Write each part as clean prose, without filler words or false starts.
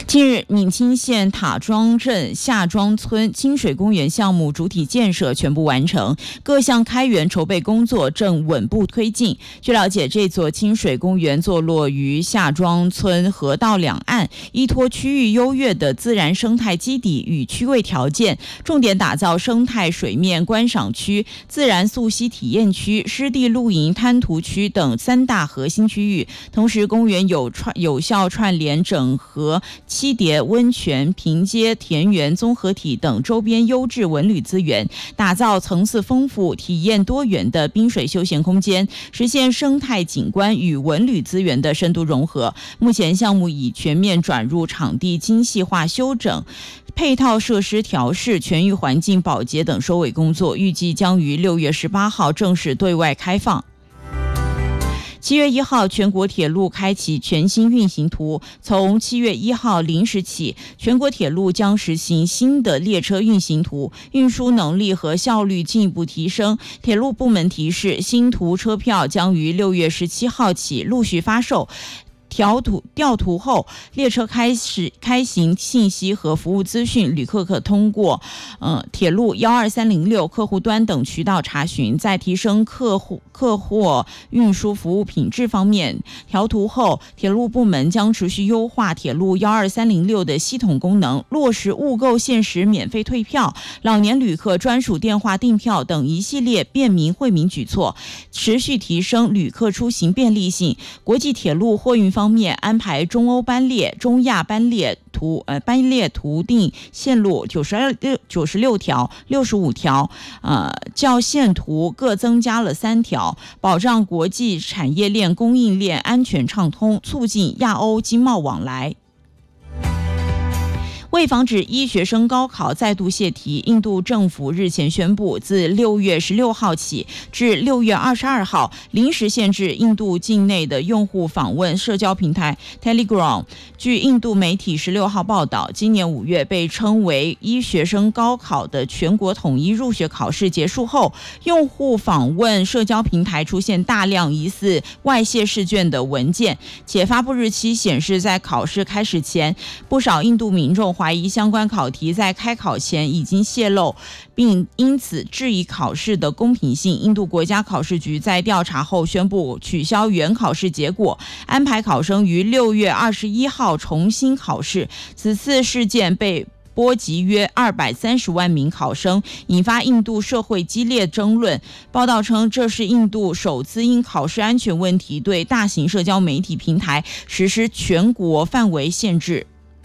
近日，闽清县塔庄镇下庄村清水公园项目主体建设全部完成，各项开园筹备工作正稳步推进。据了解，这座清水公园坐落于下庄村河道两岸，依托区域优越的自然生态基底与区位条件，重点打造生态水面观赏区、自然溯溪体验区、湿地露营滩涂区等三大核心区域。同时，公园有效串联整合七叠温泉、平街、田园综合体等周边优质文旅资源，打造层次丰富、体验多元的滨水休闲空间，实现生态景观与文旅资源的深度融合。目前项目已全面转入场地精细化修整、配套设施调试、全域环境保洁等收尾工作，预计将于6月18号正式对外开放。7月1号，全国铁路开启全新运行图。从7月1号0时起，全国铁路将实行新的列车运行图，运输能力和效率进一步提升。铁路部门提示，新图车票将于6月17号起陆续发售。调图后，列车开行信息和服务资讯，旅客可通过铁路12306客户端等渠道查询。在提升客货运输服务品质方面，调图后，铁路部门将持续优化铁路12306的系统功能，落实物购限时免费退票、老年旅客专属电话订票等一系列便民惠民举措，持续提升旅客出行便利性。国际铁路货运方面，安排中欧班列、中亚班列图定线路96条、65条，较线图各增加了3条，保障国际产业链供应链安全畅通，促进亚欧经贸往来。为防止医学生高考再度泄题，印度政府日前宣布，自6月16号起至6月22号，临时限制印度境内的用户访问社交平台 Telegram。据印度媒体16号报道，今年5月被称为医学生高考的全国统一入学考试结束后，用户访问社交平台出现大量疑似外泄试卷的文件，且发布日期显示在考试开始前，不少印度民众怀疑相关考题在开考前已经泄露，并因此质疑考试的公平性。印度国家考试局在调查后宣布取消原考试结果，安排考生于6月21号重新考试。此次事件被波及约230万名考生，引发印度社会激烈争论。报道称，这是印度首次因考试安全问题对大型社交媒体平台实施全国范围限制。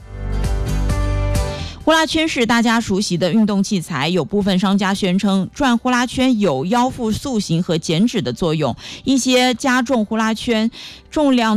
呼啦圈是大家熟悉的运动器材，有部分商家宣称转呼啦圈有腰腹塑形和减脂的作用，一些加重呼啦圈重量